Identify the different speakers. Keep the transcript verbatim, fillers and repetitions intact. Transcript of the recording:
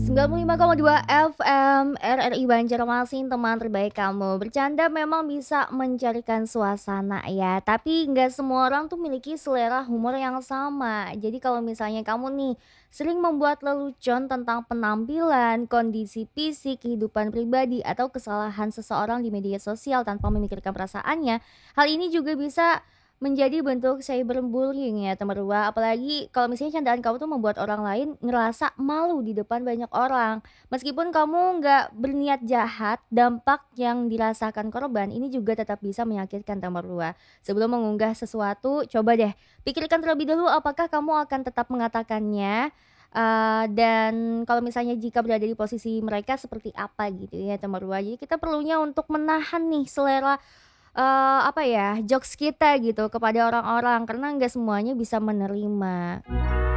Speaker 1: sembilan puluh lima koma dua F M R R I Banjarmasin, teman terbaik kamu. Bercanda memang bisa mencarikan suasana ya, tapi nggak semua orang tuh memiliki selera humor yang sama. Jadi kalau misalnya kamu nih sering membuat lelucon tentang penampilan, kondisi fisik, kehidupan pribadi, atau kesalahan seseorang di media sosial tanpa memikirkan perasaannya, hal ini juga bisa menjadi bentuk cyberbullying ya teman Rua, apalagi kalau misalnya candaan kamu tuh membuat orang lain ngerasa malu di depan banyak orang. Meskipun kamu nggak berniat jahat, dampak yang dirasakan korban ini juga tetap bisa menyakitkan teman Rua. Sebelum mengunggah sesuatu, coba deh pikirkan terlebih dulu apakah kamu akan tetap mengatakannya. Eh, dan kalau misalnya jika berada di posisi mereka seperti apa gitu ya teman Rua. Jadi kita perlunya untuk menahan nih selera Eee, apa ya, jokes kita gitu kepada orang-orang karena nggak semuanya bisa menerima.